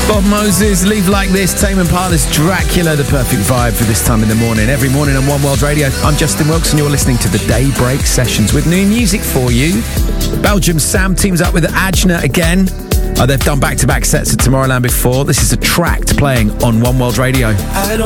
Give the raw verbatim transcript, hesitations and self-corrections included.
Bob Moses, Leave Like This, Tame Impala's Dracula, the perfect vibe for this time in the morning. Every morning on One World Radio, I'm Justin Wilkes and you're listening to the Daybreak Sessions with new music for you. Belgium's Sam teams up with Ajna again. Uh, they've done back-to-back sets at Tomorrowland before. This is a track playing on One World Radio. I don't